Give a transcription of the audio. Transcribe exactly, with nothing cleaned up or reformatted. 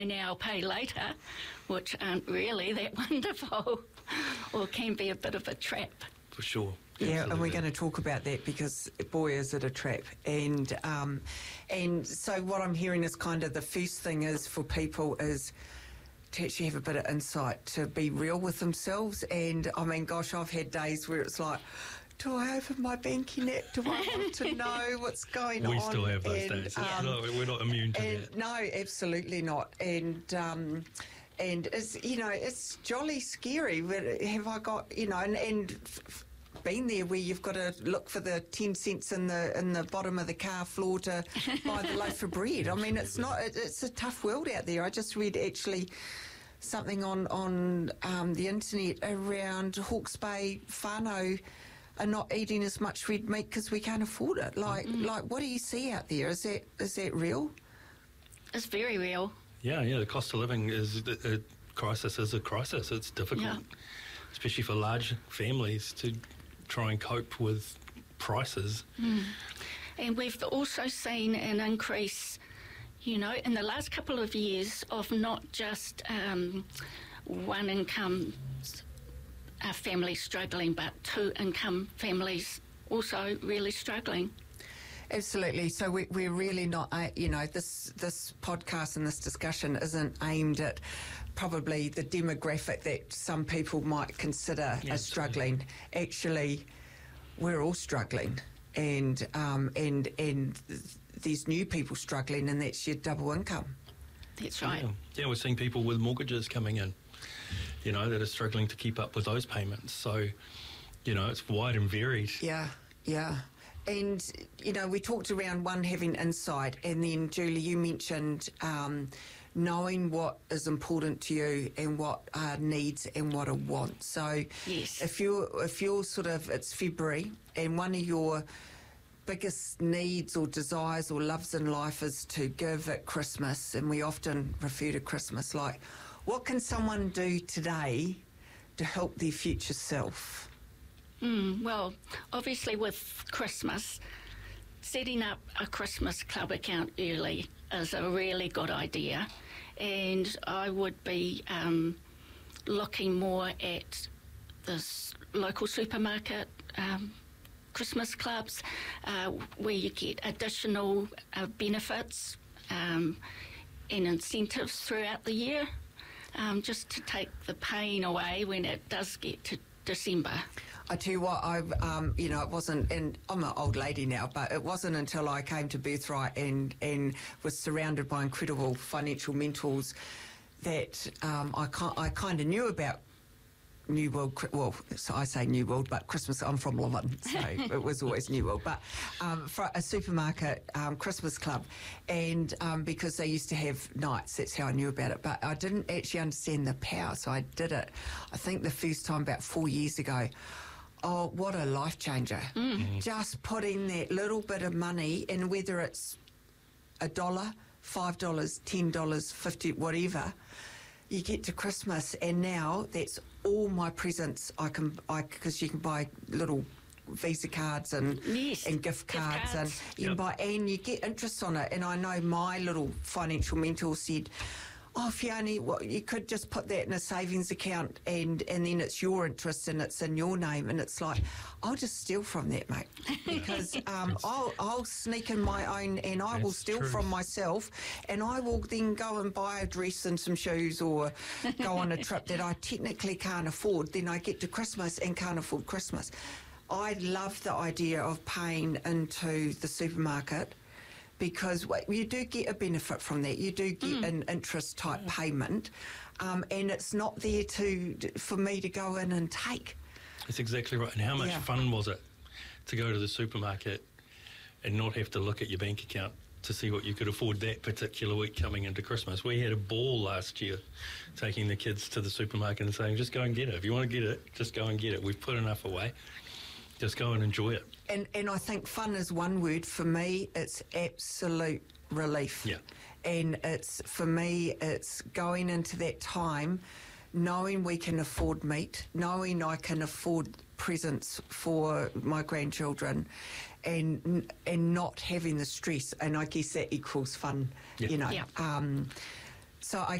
now, pay later, which aren't really that wonderful, or can be a bit of a trap. For sure. Yeah, Absolutely. and we're going to talk about that because, boy, is it a trap. And um, and so what I'm hearing is kind of the first thing is for people is to actually have a bit of insight, to be real with themselves. And, I mean, gosh, I've had days where it's like, do I open my banking app? Do I want to know what's going we on? We still have those and, days. Um, no, we're not immune to and, that. No, absolutely not. And... Um, And it's, you know, it's jolly scary. But have I got, you know, and, and f- been there where you've got to look for the ten cents in the in the bottom of the car floor to buy the loaf of bread. I mean, it's not. It, it's a tough world out there. I just read actually something on on um, the internet around Hawke's Bay whānau are not eating as much red meat because we can't afford it. Like, mm-hmm. like, what do you see out there? Is that is that real? It's very real. Yeah, yeah, the cost of living is a, a crisis is a crisis. It's difficult, yeah. especially for large families to try and cope with prices. Mm. And we've also seen an increase, you know, in the last couple of years of not just um, one income uh, families struggling, but two income families also really struggling. Absolutely. So we, we're really not, uh, you know, this this podcast and this discussion isn't aimed at probably the demographic that some people might consider yes, as struggling. Yeah. Actually, we're all struggling, and um, and and there's new people struggling, and that's your double income. That's right. Yeah. yeah, we're seeing people with mortgages coming in, you know, that are struggling to keep up with those payments. So, you know, it's wide and varied. Yeah, yeah. And, you know, we talked around one having insight, and then, Julie, you mentioned um, knowing what is important to you and what are needs and what are wants. So yes. if you're, if you're sort of, it's February, and one of your biggest needs or desires or loves in life is to give at Christmas, and we often refer to Christmas, like, what can someone do today to help their future self? Mm, well, obviously with Christmas, setting up a Christmas club account early is a really good idea, and I would be um, looking more at this local supermarket um, Christmas clubs uh, where you get additional uh, benefits um, and incentives throughout the year, um, just to take the pain away when it does get to December. I tell you what, I've, um, you know, it wasn't, and I'm an old lady now, but it wasn't until I came to Birthright and, and was surrounded by incredible financial mentors that um, I, I kind of knew about New World, well, so I say New World, but Christmas, I'm from Levin, so it was always New World, but um, for a supermarket um, Christmas club, and um, because they used to have nights, that's how I knew about it, but I didn't actually understand the power, so I did it, I think the first time about four years ago. Oh, what a life changer. Mm. Mm-hmm. Just putting that little bit of money in, whether it's a dollar, five dollars, ten dollars, fifty, whatever, you get to Christmas, and now that's all my presents I can, I because you can buy little Visa cards and yes, and gift cards, gift cards. and you yep. can buy, and you get interest on it. And I know my little financial mentor said, oh, Fiona, well, you could just put that in a savings account, and, and then it's your interest and it's in your name. And it's like, I'll just steal from that, mate, because um, I'll, I'll sneak in my own, and I That's will steal true. from myself, and I will then go and buy a dress and some shoes, or go on a trip that I technically can't afford. Then I get to Christmas and can't afford Christmas. I love the idea of paying into the supermarket, because you do get a benefit from that. You do get mm. an interest-type yeah. payment, um, and it's not there to for me to go in and take. That's exactly right. And how much yeah. fun was it to go to the supermarket and not have to look at your bank account to see what you could afford that particular week coming into Christmas? We had a ball last year taking the kids to the supermarket and saying, just go and get it. If you want to get it, just go and get it. We've put enough away. Just go and enjoy it. And and I think fun is one word. For me, it's absolute relief. Yeah. And it's, for me, it's going into that time knowing we can afford meat, knowing I can afford presents for my grandchildren, and and not having the stress. And I guess that equals fun, yeah. you know. Yeah. Um, So I